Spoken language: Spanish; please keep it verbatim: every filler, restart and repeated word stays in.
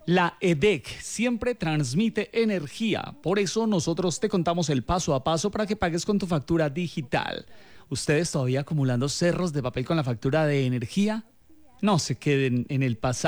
La E D E C siempre transmite energía, por eso nosotros te contamos el paso a paso para que pagues con tu factura digital. ¿Ustedes todavía acumulando cerros de papel con la factura de energía? No se queden en el pasado.